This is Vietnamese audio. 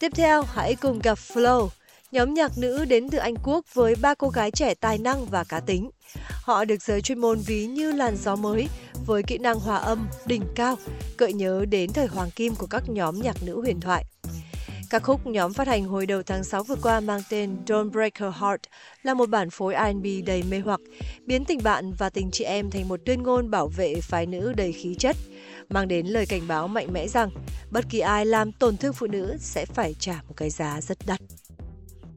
Tiếp theo, hãy cùng gặp Flow, nhóm nhạc nữ đến từ Anh Quốc với 3 cô gái trẻ tài năng và cá tính. Họ được giới chuyên môn ví như làn gió mới với kỹ năng hòa âm đỉnh cao, gợi nhớ đến thời hoàng kim của các nhóm nhạc nữ huyền thoại. Ca khúc nhóm phát hành hồi đầu tháng 6 vừa qua mang tên Don't Break Her Heart là một bản phối R&B đầy mê hoặc, biến tình bạn và tình chị em thành một tuyên ngôn bảo vệ phái nữ đầy khí chất, mang đến lời cảnh báo mạnh mẽ rằng bất kỳ ai làm tổn thương phụ nữ sẽ phải trả một cái giá rất đắt.